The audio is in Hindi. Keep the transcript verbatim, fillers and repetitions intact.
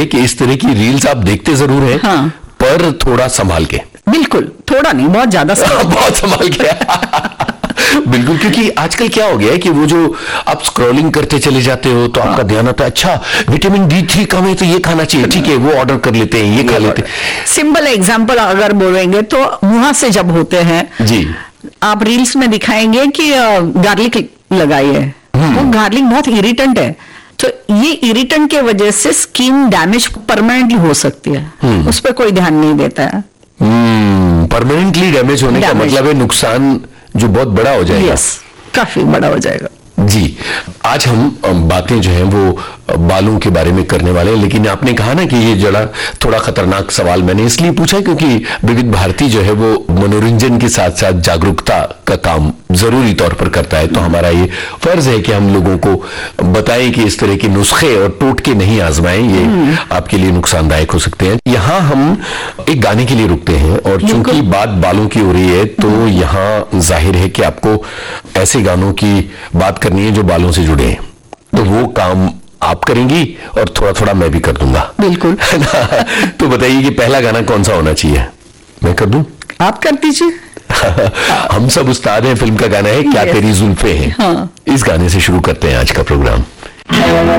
रखिए कि इस तरह की रील्स आप देखते जरूर हैं, हाँ। पर थोड़ा संभाल के। बिल्कुल, थोड़ा नहीं, बहुत ज्यादा बहुत संभाल के। बिल्कुल, क्योंकि आजकल क्या हो गया है कि वो जो आप स्क्रॉलिंग करते चले जाते हो तो आपका ध्यान आता है, अच्छा विटामिन डी थ्री कम है तो ये खाना चाहिए, ठीक है, वो ऑर्डर कर लेते हैं, ये खा लेते हैं। सिंपल एग्जांपल अगर बोलेंगे तो मुंह से जब होते हैं जी, आप रील्स में दिखाएंगे कि गार्लिक लगाई है, वो गार्लिक बहुत इरिटेंट है, तो ये इरिटेंट के वजह से स्किन डैमेज परमानेंटली हो सकती है, उस पर कोई ध्यान नहीं देता है। परमानेंटली डैमेज होने का मतलब है नुकसान जो बहुत बड़ा हो जाएगा। यस, काफी बड़ा हो जाएगा। जी, आज हम बातें जो हैं वो बालों के बारे में करने वाले हैं, लेकिन आपने कहा ना कि ये जरा थोड़ा खतरनाक सवाल मैंने इसलिए पूछा क्योंकि विविध भारती जो है वो मनोरंजन के साथ साथ जागरूकता का काम जरूरी तौर पर करता है, तो हमारा ये फर्ज है कि हम लोगों को बताएं कि इस तरह के नुस्खे और टोटके नहीं आजमाएं, ये आपके लिए नुकसानदायक हो सकते हैं। यहाँ हम एक गाने के लिए रुकते हैं, और चूंकि बात बालों की हो रही है तो यहाँ जाहिर है कि आपको ऐसे गानों की बात करनी है जो बालों से जुड़े हैं, तो वो काम आप करेंगी और थोड़ा थोड़ा मैं भी कर दूंगा। बिल्कुल। है ना? तो बताइए कि पहला गाना कौन सा होना चाहिए? मैं कर दूं? आप कर दीजिए। हम सब उस्ताद हैं फिल्म का गाना है क्या तेरी जुल्फे हैं। हाँ। इस गाने से शुरू करते हैं आज का प्रोग्राम।